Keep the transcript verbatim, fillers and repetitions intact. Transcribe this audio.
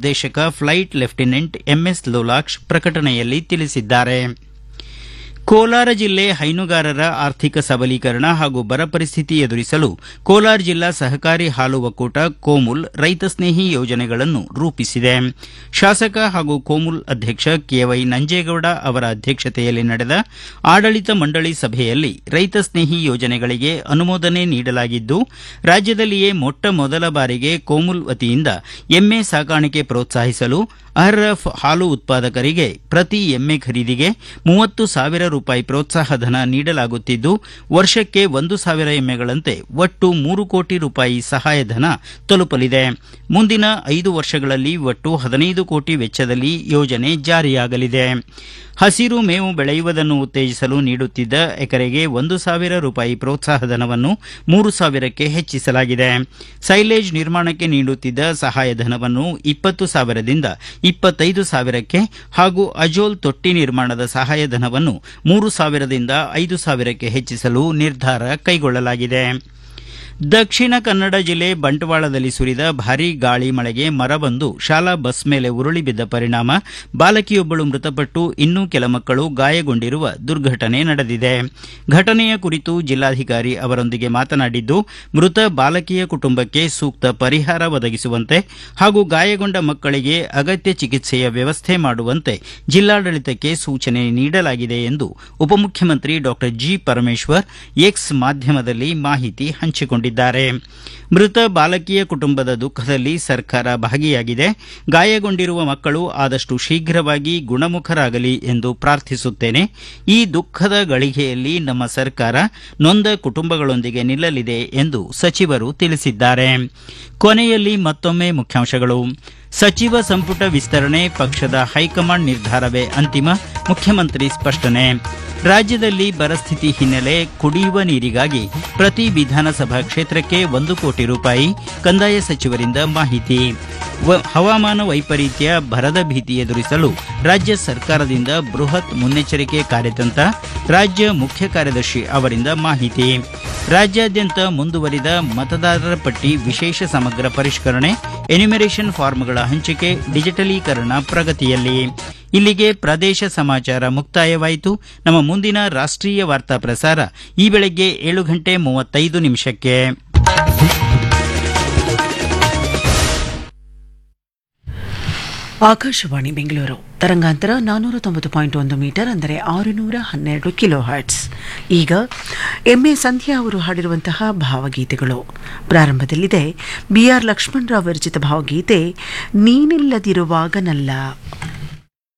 ನಿರ್ದೇಶಕ flight lieutenant MS Lolaksh ಪ್ರಕಟಣೆಯಲ್ಲಿ ತಿಳಿಸಿದ್ದಾರೆ. ಕೋಲಾರ ಜಿಲ್ಲೆ ಹೈನುಗಾರರ ಆರ್ಥಿಕ ಸಬಲೀಕರಣ ಹಾಗೂ ಬರ ಪರಿಸ್ಥಿತಿ ಎದುರಿಸಲು ಕೋಲಾರ ಜಿಲ್ಲಾ ಸಹಕಾರಿ ಹಾಲು ಒಕ್ಕೂಟ ಕೋಮುಲ್ ರೈತ ಸ್ನೇಹಿ ಯೋಜನೆಗಳನ್ನು ರೂಪಿಸಿದೆ. ಶಾಸಕ ಹಾಗೂ ಕೋಮುಲ್ ಅಧ್ಯಕ್ಷ ಕೆವೈ ನಂಜೇಗೌಡ ಅವರ ಅಧ್ಯಕ್ಷತೆಯಲ್ಲಿ ನಡೆದ ಆಡಳಿತ ಮಂಡಳಿ ಸಭೆಯಲ್ಲಿ ರೈತ ಸ್ನೇಹಿ ಯೋಜನೆಗಳಿಗೆ ಅನುಮೋದನೆ ನೀಡಲಾಗಿದ್ದು, ರಾಜ್ಯದಲ್ಲಿಯೇ ಮೊಟ್ಟ ಮೊದಲ ಬಾರಿಗೆ ಕೋಮುಲ್ ವತಿಯಿಂದ ಎಮ್ಮೆ ಸಾಕಾಣಿಕೆ ಪ್ರೋತ್ಸಾಹಿಸಲು ಅರ್ಹ ಹಾಲು ಉತ್ಪಾದಕರಿಗೆ ಪ್ರತಿ ಎಮ್ಮೆ ಖರೀದಿಗೆ ಮೂವತ್ತು ಸಾವಿರ ರೂಪಾಯಿ ಪ್ರೋತ್ಸಾಹಧನ ನೀಡಲಾಗುತ್ತಿದ್ದು, ವರ್ಷಕ್ಕೆ ಒಂದು ಸಾವಿರ ಎಮ್ಮೆಗಳಂತೆ ಒಟ್ಟು ಮೂರು ಕೋಟಿ ರೂಪಾಯಿ ಸಹಾಯಧನ ತಲುಪಲಿದೆ. ಮುಂದಿನ ಐದು ವರ್ಷಗಳಲ್ಲಿ ಒಟ್ಟು ಹದಿನೈದು ಕೋಟಿ ವೆಚ್ಚದಲ್ಲಿ ಯೋಜನೆ ಜಾರಿಯಾಗಲಿದೆ. ಹಸಿರು ಮೇವು ಬೆಳೆಯುವುದನ್ನು ಉತ್ತೇಜಿಸಲು ನೀಡುತ್ತಿದ್ದ ಎಕರೆಗೆ ಒಂದು ಸಾವಿರ ರೂಪಾಯಿ ಪ್ರೋತ್ಸಾಹಧನವನ್ನು ಮೂರು ಸಾವಿರಕ್ಕೆ ಹೆಚ್ಚಿಸಲಾಗಿದೆ. ಸೈಲೇಜ್ ನಿರ್ಮಾಣಕ್ಕೆ ನೀಡುತ್ತಿದ್ದ ಸಹಾಯಧನವನ್ನು ಇಪ್ಪತ್ತು ಸಾವಿರದಿಂದ ಇಪ್ಪತ್ತೈದು ಸಾವಿರಕ್ಕೆ ಹಾಗೂ ಅಜೋಲ್ ತೊಟ್ಟಿ ನಿರ್ಮಾಣದ ಸಹಾಯಧನವನ್ನು ಮೂರು ಸಾವಿರದಿಂದ ಐದು ಸಾವಿರಕ್ಕೆ ಹೆಚ್ಚಿಸಲು ನಿರ್ಧಾರ ಕೈಗೊಳ್ಳಲಾಗಿದೆ. ದಕ್ಷಿಣ ಕನ್ನಡ ಜಿಲ್ಲೆ ಬಂಟ್ವಾಳದಲ್ಲಿ ಸುರಿದ ಭಾರೀ ಗಾಳಿ ಮಳೆಗೆ ಮರವೊಂದು ಶಾಲಾ ಬಸ್ ಮೇಲೆ ಉರುಳಿ ಬಿದ್ದ ಪರಿಣಾಮ ಬಾಲಕಿಯೊಬ್ಬಳು ಮೃತಪಟ್ಟು ಇನ್ನೂ ಕೆಲ ಮಕ್ಕಳು ಗಾಯಗೊಂಡಿರುವ ದುರ್ಘಟನೆ ನಡೆದಿದೆ. ಘಟನೆಯ ಕುರಿತು ಜಿಲ್ಲಾಧಿಕಾರಿ ಅವರೊಂದಿಗೆ ಮಾತನಾಡಿದ್ದು, ಮೃತ ಬಾಲಕಿಯ ಕುಟುಂಬಕ್ಕೆ ಸೂಕ್ತ ಪರಿಹಾರ ಒದಗಿಸುವಂತೆ ಹಾಗೂ ಗಾಯಗೊಂಡ ಮಕ್ಕಳಿಗೆ ಅಗತ್ಯ ಚಿಕಿತ್ಸೆಯ ವ್ಯವಸ್ಥೆ ಮಾಡುವಂತೆ ಜಿಲ್ಲಾಡಳಿತಕ್ಕೆ ಸೂಚನೆ ನೀಡಲಾಗಿದೆ ಎಂದು ಉಪಮುಖ್ಯಮಂತ್ರಿ ಡಾ ಜಿ ಪರಮೇಶ್ವರ್ ಎಕ್ಸ್ ಮಾಧ್ಯಮದಲ್ಲಿ ಮಾಹಿತಿ ಹಂಚಿಕೊಂಡಿದ್ದಾರೆ. ಮೃತ ಬಾಲಕಿಯ ಕುಟುಂಬದ ದುಃಖದಲ್ಲಿ ಸರ್ಕಾರ ಭಾಗಿಯಾಗಿದೆ. ಗಾಯಗೊಂಡಿರುವ ಮಕ್ಕಳು ಆದಷ್ಟು ಶೀಘ್ರವಾಗಿ ಗುಣಮುಖರಾಗಲಿ ಎಂದು ಪ್ರಾರ್ಥಿಸುತ್ತೇನೆ. ಈ ದುಃಖದ ಗಳಿಗೆಯಲ್ಲಿ ನಮ್ಮ ಸರ್ಕಾರ ನೊಂದ ಕುಟುಂಬಗಳೊಂದಿಗೆ ನಿಲ್ಲಲಿದೆ ಎಂದು ಸಚಿವರು ತಿಳಿಸಿದ್ದಾರೆ. ಕೊನೆಯಲ್ಲಿ ಮತ್ತೊಮ್ಮೆ ಮುಖ್ಯಾಂಶಗಳು. ಸಚಿವ ಸಂಪುಟ ವಿಸ್ತರಣೆ ಪಕ್ಷದ ಹೈಕಮಾಂಡ್ ನಿರ್ಧಾರವೇ ಅಂತಿಮ, ಮುಖ್ಯಮಂತ್ರಿ ಸ್ಪಷ್ಟನೆ. ರಾಜ್ಯದಲ್ಲಿ ಬರಸ್ಥಿತಿ ಹಿನ್ನೆಲೆ ಕುಡಿಯುವ ನೀರಿಗಾಗಿ ಪ್ರತಿ ವಿಧಾನಸಭಾ ಕ್ಷೇತ್ರಕ್ಕೆ ಒಂದು ಕೋಟಿ ರೂಪಾಯಿ, ಕಂದಾಯ ಸಚಿವರಿಂದ ಮಾಹಿತಿ. ಹವಾಮಾನ ವೈಪರೀತ್ಯ ಬರದ ಭೀತಿ ಎದುರಿಸಲು ರಾಜ್ಯ ಸರ್ಕಾರದಿಂದ ಬೃಹತ್ ಮುನ್ನೆಚ್ಚರಿಕೆ ಕಾರ್ಯತಂತ್ರ, ರಾಜ್ಯ ಮುಖ್ಯ ಕಾರ್ಯದರ್ಶಿ ಅವರಿಂದ ಮಾಹಿತಿ. ರಾಜ್ಯಾದ್ಯಂತ ಮುಂದುವರಿದ ಮತದಾರರ ಪಟ್ಟಿ ವಿಶೇಷ ಸಮಗ್ರ ಪರಿಷ್ಕರಣೆ, ಎನ್ಯುಮರೇಷನ್ ಫಾರ್ಮ್ಗಳ ಹಂಚಿಕೆ, ಡಿಜಿಟಲೀಕರಣ ಪ್ರಗತಿಯಲ್ಲಿ. ಇಲ್ಲಿಗೆ ಪ್ರದೇಶ ಸಮಾಚಾರ ಮುಕ್ತಾಯವಾಯಿತು. ನಮ್ಮ ಮುಂದಿನ ರಾಷ್ಟ್ರೀಯ ವಾರ್ತಾ ಪ್ರಸಾರ ಈ ಬೆಳಗ್ಗೆ ಏಳು ಗಂಟೆ ಮೂವತ್ತೈದು ನಿಮಿಷಕ್ಕೆ. ಆಕಾಶವಾಣಿ ಬೆಂಗಳೂರು ತರಂಗಾಂತರ ನಾನ್ನೂರ ತೊಂಬತ್ತು ಪಾಯಿಂಟ್ ಒಂದು ಮೀಟರ್ ಅಂದರೆ ಆರುನೂರ ಹನ್ನೆರಡು ಕಿಲೋ ಹರ್ಟ್ಸ್. ಈಗ ಎಂ ಎ ಸಂಧ್ಯಾ ಅವರು ಹಾಡಿರುವಂತಹ ಭಾವಗೀತೆಗಳು. ಪ್ರಾರಂಭದಲ್ಲಿದೆ ಬಿ ಆರ್ ಲಕ್ಷ್ಮಣರಾವ್ ವಿರಚಿತ ಭಾವಗೀತೆ ನೀನಿಲ್ಲದಿರುವಾಗನಲ್ಲ.